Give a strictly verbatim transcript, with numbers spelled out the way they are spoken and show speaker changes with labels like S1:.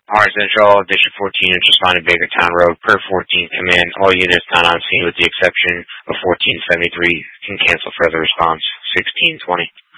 S1: Ours Central, District fourteen, is responding Bakertown Road, per fourteen command. All units not on scene with the exception of fourteen seventy-three can cancel further response. sixteen twenty.